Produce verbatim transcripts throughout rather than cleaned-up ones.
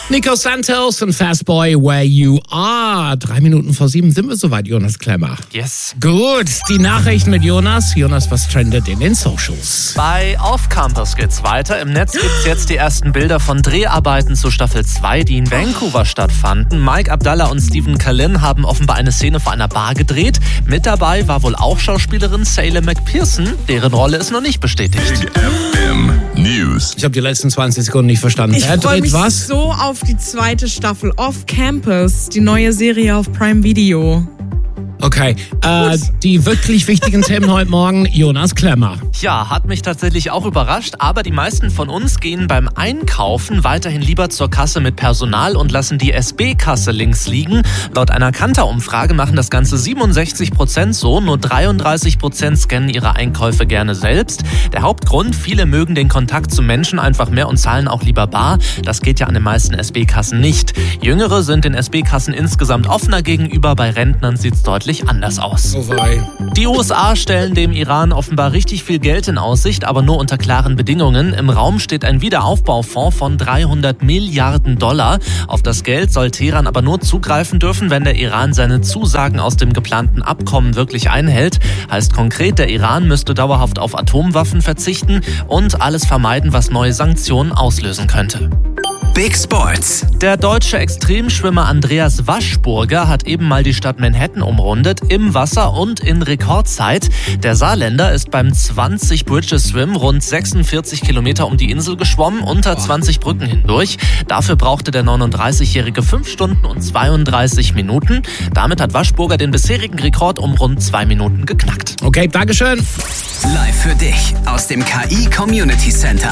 Nico Santos und Fastboy, Where You Are. Drei Minuten vor sieben sind wir soweit, Jonas Klemmer. Yes. Gut, die Nachrichten mit Jonas. Jonas, was trendet in den Socials? Bei Off Campus geht's weiter. Im Netz gibt's jetzt die ersten Bilder von Dreharbeiten zu Staffel zwei, die in Vancouver stattfanden. Mike Abdallah und Stephen Cullen haben offenbar eine Szene vor einer Bar gedreht. Mit dabei war wohl auch Schauspielerin Salem McPherson. Deren Rolle ist noch nicht bestätigt. Big F M News. Ich habe die letzten zwanzig Sekunden nicht verstanden. Ich Wer freue dreht mich was? so auf die zweite Staffel Off Campus, die neue Serie auf Prime Video. Okay, äh, die wirklich wichtigen Themen heute Morgen, Jonas Klemmer. Ja, hat mich tatsächlich auch überrascht, aber die meisten von uns gehen beim Einkaufen weiterhin lieber zur Kasse mit Personal und lassen die S B-Kasse links liegen. Laut einer Kantar-Umfrage machen das Ganze siebenundsechzig Prozent so, nur dreiunddreißig Prozent scannen ihre Einkäufe gerne selbst. Der Hauptgrund, viele mögen den Kontakt zu Menschen einfach mehr und zahlen auch lieber bar. Das geht ja an den meisten S B-Kassen nicht. Jüngere sind den S B-Kassen insgesamt offener gegenüber, bei Rentnern sieht's deutlich anders aus. Oh wei. Die U S A stellen dem Iran offenbar richtig viel Geld in Aussicht, aber nur unter klaren Bedingungen. Im Raum steht ein Wiederaufbaufonds von dreihundert Milliarden Dollar. Auf das Geld soll Teheran aber nur zugreifen dürfen, wenn der Iran seine Zusagen aus dem geplanten Abkommen wirklich einhält. Heißt konkret, der Iran müsste dauerhaft auf Atomwaffen verzichten und alles vermeiden, was neue Sanktionen auslösen könnte. Big Sports. Der deutsche Extremschwimmer Andreas Waschburger hat eben mal die Stadt Manhattan umrundet, im Wasser und in Rekordzeit. Der Saarländer ist beim zwanzig Bridges Swim rund sechsundvierzig Kilometer um die Insel geschwommen, unter zwanzig Brücken hindurch. Dafür brauchte der neununddreißigjährige fünf Stunden und zweiunddreißig Minuten. Damit hat Waschburger den bisherigen Rekord um rund zwei Minuten geknackt. Okay, Dankeschön. Live für dich aus dem K I Community Center.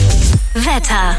Wetter.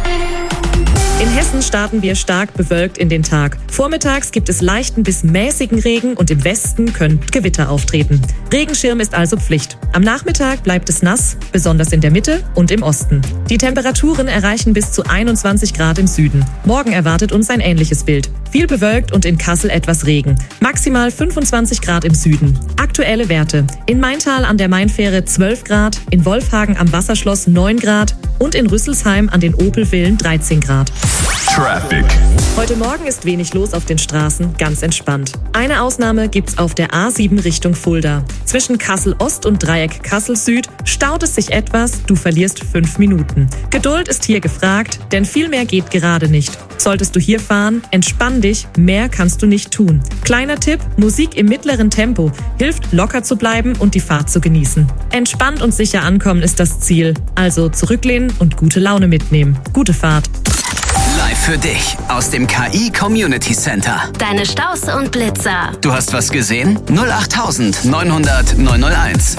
In Hessen starten wir stark bewölkt in den Tag. Vormittags gibt es leichten bis mäßigen Regen und im Westen können Gewitter auftreten. Regenschirm ist also Pflicht. Am Nachmittag bleibt es nass, besonders in der Mitte und im Osten. Die Temperaturen erreichen bis zu einundzwanzig Grad im Süden. Morgen erwartet uns ein ähnliches Bild. Viel bewölkt und in Kassel etwas Regen. Maximal fünfundzwanzig Grad im Süden. Aktuelle Werte. In Maintal an der Mainfähre zwölf Grad, in Wolfhagen am Wasserschloss neun Grad und in Rüsselsheim an den Opelvillen dreizehn Grad. Traffic. Heute Morgen ist wenig los auf den Straßen, ganz entspannt. Eine Ausnahme gibt's auf der A sieben Richtung Fulda. Zwischen Kassel Ost und Dreieck Kassel Süd staut es sich etwas, du verlierst fünf Minuten. Geduld ist hier gefragt, denn viel mehr geht gerade nicht. Solltest du hier fahren, entspann dich, mehr kannst du nicht tun. Kleiner Tipp, Musik im mittleren Tempo hilft locker zu bleiben und die Fahrt zu genießen. Entspannt und sicher ankommen ist das Ziel, also zurücklehnen und gute Laune mitnehmen. Gute Fahrt. Live für dich aus dem K I Community Center. Deine Staus und Blitzer. Du hast was gesehen? null acht neunhundert neunhunderteins.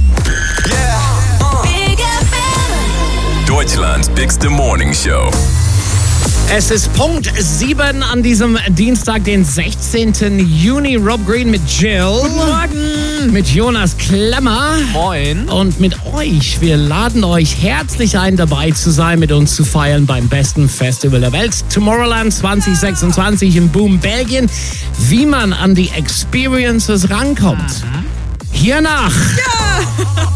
Big F M. Deutschlands bigste Morning Show. Es ist Punkt sieben an diesem Dienstag, den sechzehnten Juni. Rob Green mit Jill. Guten Morgen. Mit Jonas Klemmer. Moin. Und mit euch. Wir laden euch herzlich ein, dabei zu sein, mit uns zu feiern beim besten Festival der Welt. Tomorrowland zwanzig sechsundzwanzig in Boom, Belgien. Wie man an die Experiences rankommt. Mhm. Hiernach. Ja.